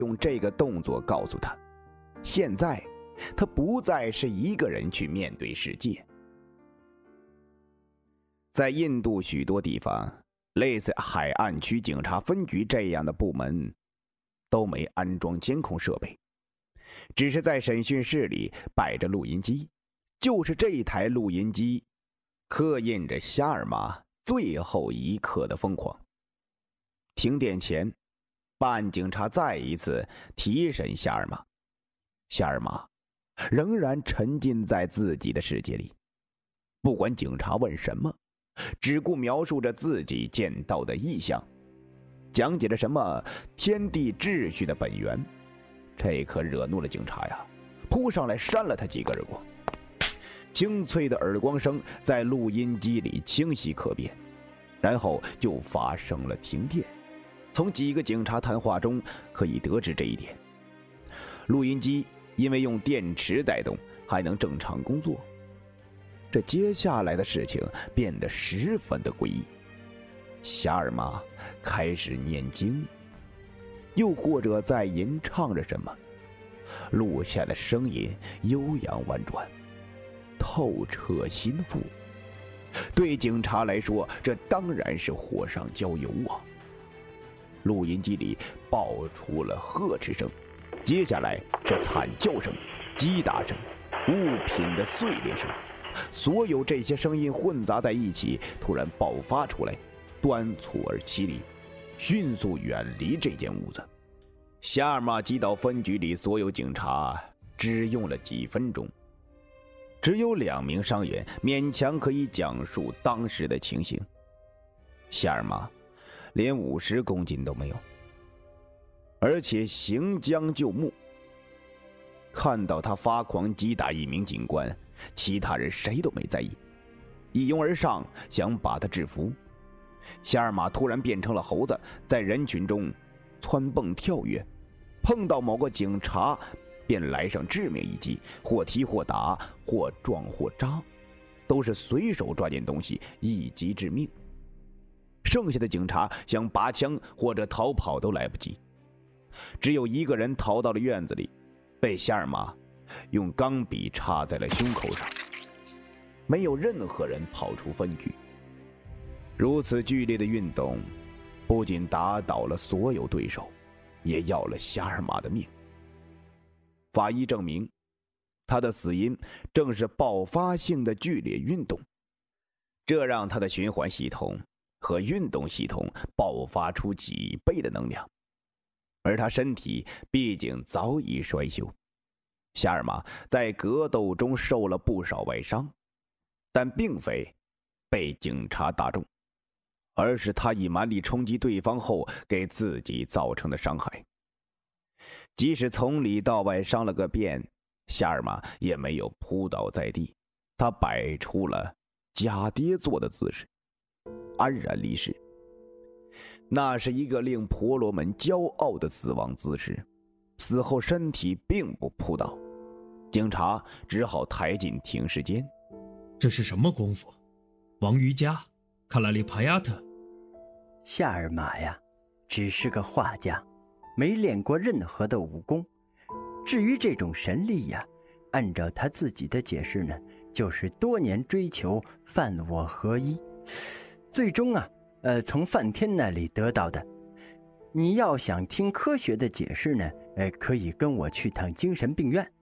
用这个动作告诉他，现在他不再是一个人去面对世界。在印度许多地方，类似海岸区警察分局这样的部门都没安装监控设备，只是在审讯室里摆着录音机，就是这一台录音机刻印着夏尔玛最后一刻的疯狂。停电前，办案警察再一次提审夏尔玛，夏尔玛仍然沉浸在自己的世界里，不管警察问什么，只顾描述着自己见到的异象，讲解着什么天地秩序的本源。这可惹怒了警察呀，扑上来扇了他几个耳光。清脆的耳光声在录音机里清晰可辨，然后就发生了停电。从几个警察谈话中可以得知这一点。录音机因为用电池带动，还能正常工作。这接下来的事情变得十分的诡异。夏尔玛开始念经，又或者在吟唱着什么，录下的声音悠扬婉转，透彻心腹。对警察来说，这当然是火上浇油啊！录音机里爆出了呵斥声，接下来是惨叫声、击打声、物品的碎裂声，所有这些声音混杂在一起，突然爆发出来，端促而凄厉，迅速远离这间屋子。夏尔玛击倒分局里所有警察只用了几分钟，只有2名伤员勉强可以讲述当时的情形。夏尔玛连50公斤都没有，而且行将就木。看到他发狂击打1名警官，其他人谁都没在意，一拥而上想把他制服。夏尔玛突然变成了猴子，在人群中蹿蹦跳跃，碰到某个警察便来上致命一击，或踢或打，或撞或扎，都是随手抓件东西，一击致命。剩下的警察想拔枪或者逃跑都来不及，只有一个人逃到了院子里，被夏尔玛用钢笔插在了胸口上。没有任何人跑出分局。如此剧烈的运动不仅打倒了所有对手，也要了夏尔玛的命。法医证明，他的死因正是爆发性的剧烈运动，这让他的循环系统和运动系统爆发出几倍的能量，而他身体毕竟早已衰朽。夏尔玛在格斗中受了不少外伤，但并非被警察打中，而是他以蛮力冲击对方后给自己造成的伤害。即使从里到外伤了个遍，夏尔玛也没有扑倒在地，他摆出了假跌坐的姿势，安然离世。那是一个令婆罗门骄傲的死亡姿势，死后身体并不扑倒，警察只好抬进停尸间。 这是什么功夫？王瑜伽、卡拉里帕亚特？ 夏尔玛呀，只是个画家，没练过任何的武功。至于这种神力呀，按照他自己的解释呢，就是多年追求梵我合一，最终从梵天那里得到的。你要想听科学的解释呢，可以跟我去趟精神病院。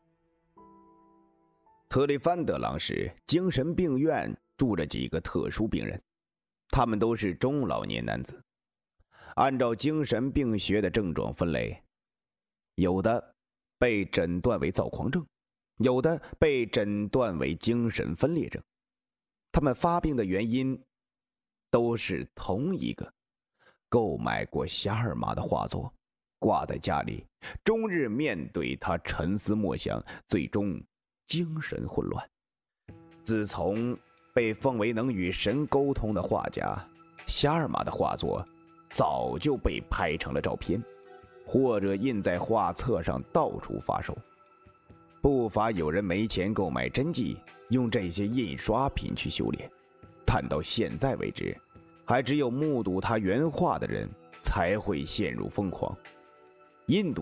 特里范德朗市精神病院住着几个特殊病人，他们都是中老年男子。按照精神病学的症状分类，有的被诊断为躁狂症，有的被诊断为精神分裂症。他们发病的原因都是同一个，购买过夏尔玛的画作，挂在家里，终日面对他沉思默想，最终精神混乱。自从被奉为能与神沟通的画家，夏尔玛的画作早就被拍成了照片，或者印在画册上到处发售。不乏有人没钱购买真迹，用这些印刷品去修炼，但到现在为止，还只有目睹他原画的人才会陷入疯狂。 印度